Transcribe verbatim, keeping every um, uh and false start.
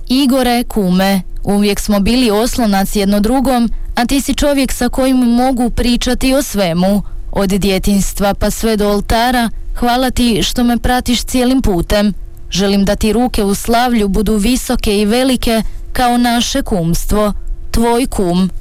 Igore, kume, uvijek smo bili oslonac jedno drugom, a ti si čovjek sa kojim mogu pričati o svemu. Od djetinjstva pa sve do oltara, hvala ti što me pratiš cijelim putem. Želim da ti ruke u slavlju budu visoke i velike kao naše kumstvo. Tvoj kum.